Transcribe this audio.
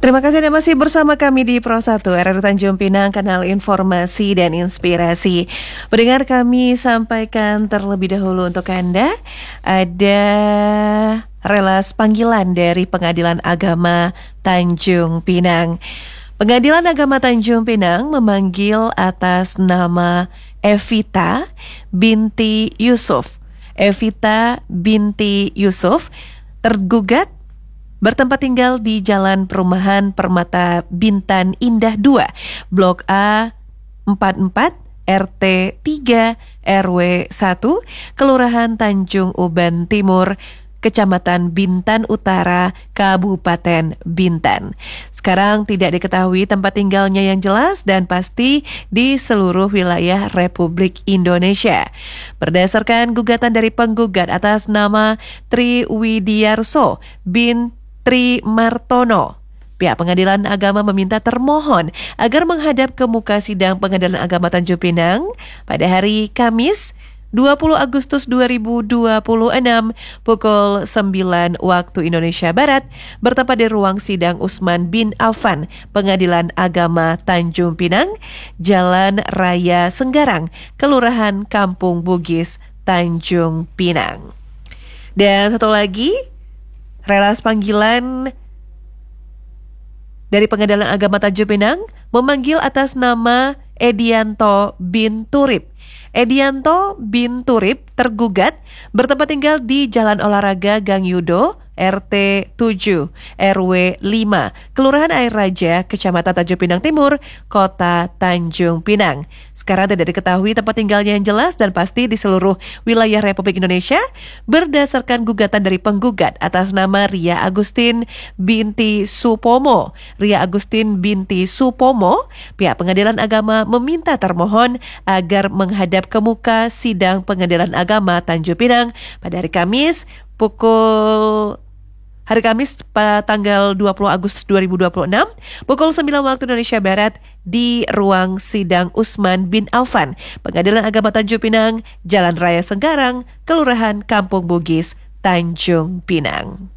Terima kasih Anda masih bersama kami di Pro 1 RRI Tanjung Pinang, kanal informasi dan inspirasi. Pendengar, kami sampaikan terlebih dahulu untuk Anda, ada relas panggilan dari Pengadilan Agama Tanjung Pinang. Pengadilan Agama Tanjung Pinang memanggil atas nama Evita binti Yusuf. Evita binti Yusuf tergugat bertempat tinggal di Jalan Perumahan Permata Bintan Indah 2, Blok A 44, RT 3, RW 1, Kelurahan Tanjung Uban Timur, Kecamatan Bintan Utara, Kabupaten Bintan. Sekarang tidak diketahui tempat tinggalnya yang jelas dan pasti di seluruh wilayah Republik Indonesia. Berdasarkan gugatan dari penggugat atas nama Tri Widiarso bin Tri Martono, pihak Pengadilan Agama meminta termohon agar menghadap ke muka sidang Pengadilan Agama Tanjung Pinang pada hari Kamis 20 Agustus 2026 pukul 9 waktu Indonesia Barat bertempat di ruang sidang Utsman bin Affan, Pengadilan Agama Tanjung Pinang, Jalan Raya Senggarang, Kelurahan Kampung Bugis, Tanjung Pinang. Dan satu lagi, relas panggilan dari Pengadilan Agama Tanjung Pinang memanggil atas nama Edianto bin Turip. Edianto bin Turip tergugat bertempat tinggal di Jalan Olahraga Gang Yudo, RT 7, RW 5, Kelurahan Air Raja, Kecamatan Tanjung Pinang Timur, Kota Tanjung Pinang. Sekarang tidak diketahui tempat tinggalnya yang jelas dan pasti di seluruh wilayah Republik Indonesia berdasarkan gugatan dari penggugat atas nama Ria Agustin binti Supomo. Ria Agustin binti Supomo, pihak Pengadilan Agama meminta termohon agar menghadap ke muka sidang Pengadilan Agama Tanjung Pinang pada hari Kamis pada tanggal 20 Agustus 2026 pukul 9 waktu Indonesia Barat di ruang sidang Utsman bin Affan, Pengadilan Agama Tanjung Pinang, Jalan Raya Senggarang, Kelurahan Kampung Bugis, Tanjung Pinang.